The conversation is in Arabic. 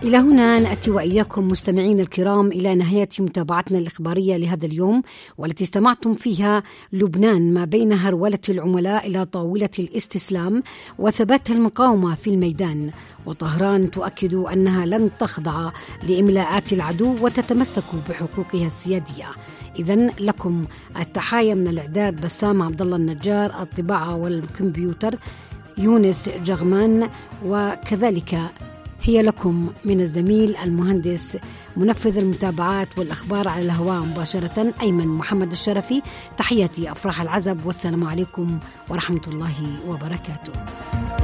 إلى هنا نأتي وإياكم مستمعين الكرام إلى نهاية متابعتنا الإخبارية لهذا اليوم، والتي استمعتم فيها لبنان ما بين هرولة العملاء إلى طاولة الاستسلام وثبات المقاومة في الميدان، وطهران تؤكد أنها لن تخضع لإملاءات العدو وتتمسك بحقوقها السيادية. إذن لكم التحايا من الإعداد بسام عبد الله النجار، الطباعة والكمبيوتر يونس جغمان، وكذلك هي لكم من الزميل المهندس منفذ المتابعات والأخبار على الهواء مباشرة أيمن محمد الشرفي. تحياتي أفراح العزب، والسلام عليكم ورحمة الله وبركاته.